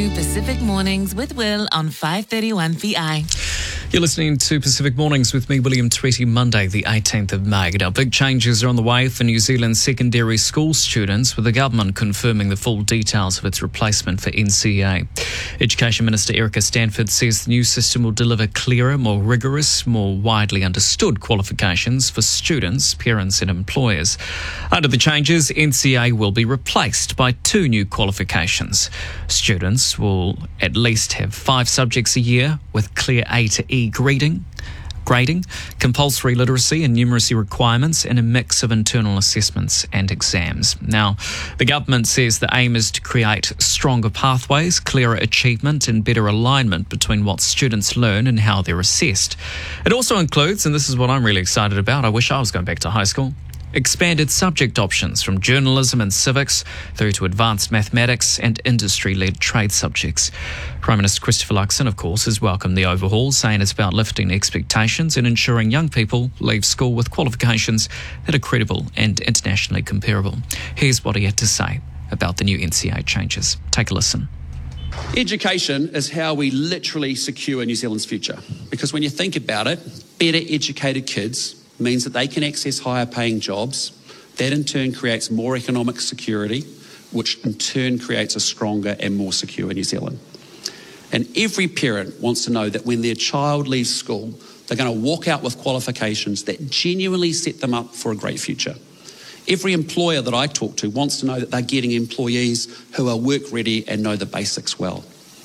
to Pacific Mornings with Will on 531 VI. You're listening to Pacific Mornings with me, William Tweety, Monday, the 18th of May. Now, big changes are on the way for New Zealand secondary school students, with the government confirming the full details of its replacement for NCEA. Education Minister Erica Stanford says the new system will deliver clearer, more rigorous, more widely understood qualifications for students, parents and employers. Under the changes, NCEA will be replaced by two new qualifications. Students will at least have 5 subjects a year with clear A to E grading, compulsory literacy and numeracy requirements, and a mix of internal assessments and exams. Now, the government says the aim is to create stronger pathways, clearer achievement and better alignment between what students learn and how they're assessed. It also includes, and this is what I'm really excited about, I wish I was going back to high school, expanded subject options from journalism and civics through to advanced mathematics and industry-led trade subjects. Prime Minister Christopher Luxon, of course, has welcomed the overhaul, saying it's about lifting expectations and ensuring young people leave school with qualifications that are credible and internationally comparable. Here's what he had to say about the new NCEA changes. Take a listen. Education is how we literally secure New Zealand's future. Because when you think about it, better educated kids means that they can access higher paying jobs. That in turn creates more economic security, which in turn creates a stronger and more secure New Zealand. And every parent wants to know that when their child leaves school, they're going to walk out with qualifications that genuinely set them up for a great future. Every employer that I talk to wants to know that they're getting employees who are work ready and know the basics well.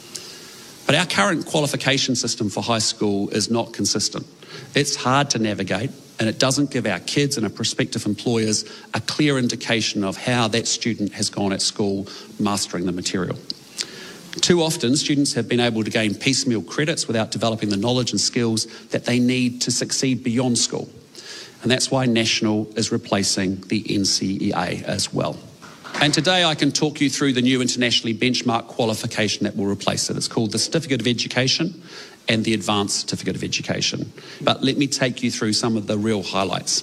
But our current qualification system for high school is not consistent. It's hard to navigate, and it doesn't give our kids and our prospective employers a clear indication of how that student has gone at school mastering the material. Too often, students have been able to gain piecemeal credits without developing the knowledge and skills that they need to succeed beyond school. And that's why National is replacing the NCEA as well. And today I can talk you through the new internationally benchmarked qualification that will replace it. It's called the Certificate of Education and the Advanced Certificate of Education. But let me take you through some of the real highlights.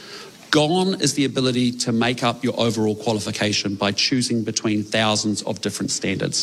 Gone is the ability to make up your overall qualification by choosing between thousands of different standards.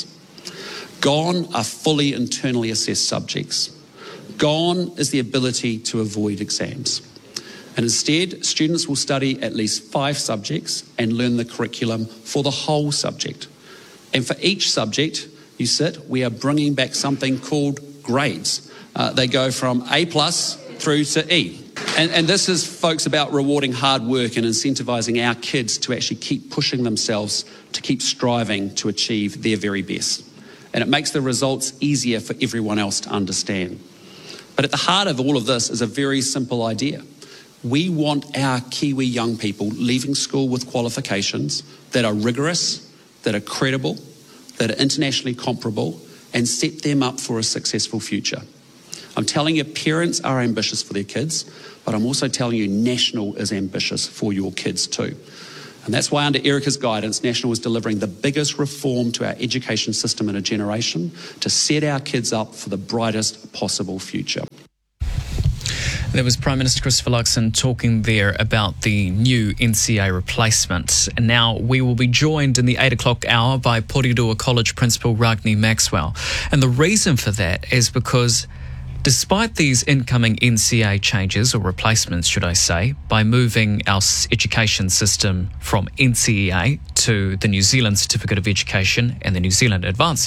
Gone are fully internally assessed subjects. Gone is the ability to avoid exams. And instead, students will study at least 5 subjects and learn the curriculum for the whole subject. And for each subject you sit, we are bringing back something called grades. They go from A+ through to E. And this is, folks, about rewarding hard work and incentivising our kids to actually keep pushing themselves, to keep striving to achieve their very best. And it makes the results easier for everyone else to understand. But at the heart of all of this is a very simple idea. We want our Kiwi young people leaving school with qualifications that are rigorous, that are credible, that are internationally comparable, and set them up for a successful future. I'm telling you, parents are ambitious for their kids, but I'm also telling you National is ambitious for your kids too. And that's why under Erica's guidance, National is delivering the biggest reform to our education system in a generation to set our kids up for the brightest possible future. There was Prime Minister Christopher Luxon talking there about the new NCEA replacement. And now we will be joined in the 8 o'clock hour by Porirua College Principal Ragni Maxwell. And the reason for that is because despite these incoming NCEA changes, or replacements should I say, by moving our education system from NCEA to the New Zealand Certificate of Education and the New Zealand Advanced